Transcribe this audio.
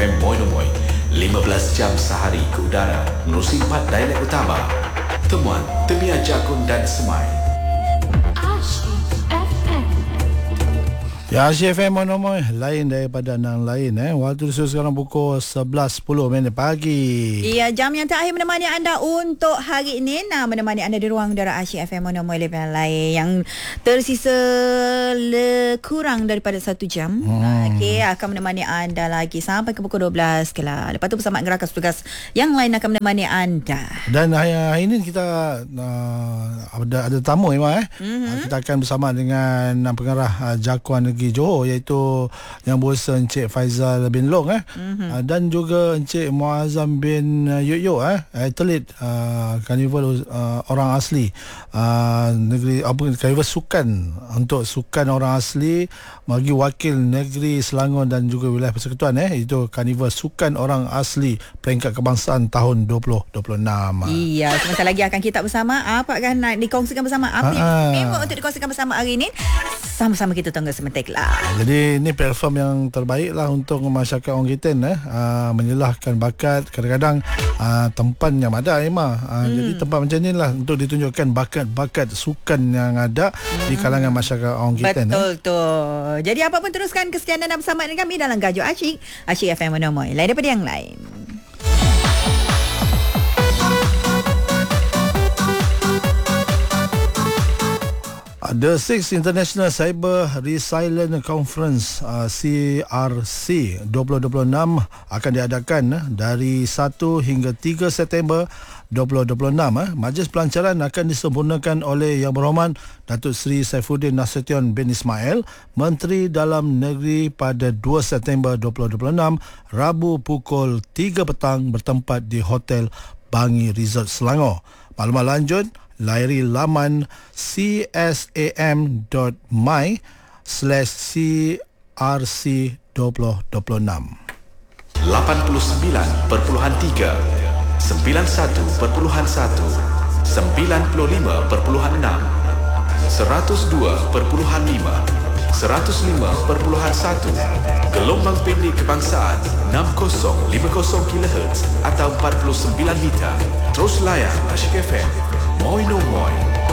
FM Moino Moi 15 jam sehari ke udara menerusi 4 dialek utama Temuan, Temia Jakun dan Semai. Ya, Asyik FM Monomoy lain daripada yang lain. Waktu itu sekarang pukul 11.10 pagi. Iya, jam yang terakhir menemani anda untuk hari ini. Menemani anda di ruang udara Asyik FM Monomoy lebih lain yang tersisa kurang daripada 1 jam. Okey, akan menemani anda lagi sampai ke pukul 12 lah. Lepas tu bersama gerakan petugas yang lain akan menemani anda. Dan hari ini kita ada tamu kita akan bersama dengan pengarah Jakuan Negeri Johor, iaitu yang berusaha Encik Faizal bin Long dan juga Encik Muazzam bin Yuk atlet karnival orang asli negeri karnival sukan untuk sukan orang asli bagi wakil negeri Selangor dan juga wilayah persekutuan itu karnival sukan orang asli peringkat kebangsaan tahun 2026. Iya, sebentar lagi akan kita bersama. Apa akan nak dikongsikan bersama? Apa yang memang untuk dikongsikan bersama hari ini? Sama-sama kita tunggu sebentar lah. Jadi ini platform yang terbaik lah untuk masyarakat orang Ketain menyelahkan bakat. Kadang-kadang tempat yang ada jadi tempat macam ni lah untuk ditunjukkan bakat-bakat sukan yang ada di kalangan masyarakat orang Ketain. Betul tu. Jadi apa pun teruskan kesetiaan anda bersama dengan kami dalam Gajuk Asyik FM Monomoy. Lain daripada yang lain. The 6th International Cyber Resilience Conference CRC 2026 akan diadakan dari 1 hingga 3 September 2026. Majlis pelancaran akan disempurnakan oleh Yang Berhormat Datuk Seri Saifuddin Nasution bin Ismail, Menteri Dalam Negeri, pada 2 September 2026, Rabu pukul 3 petang bertempat di Hotel Bangi Resort Selangor. Maklumat lanjut layari laman csam.my/crc2026. 89.3 91.1 95.6 102.5 105.1 gelombang pendek kebangsaan 6050 kHz atau 49 meter. Terus layan Asyik FM Moino Moi.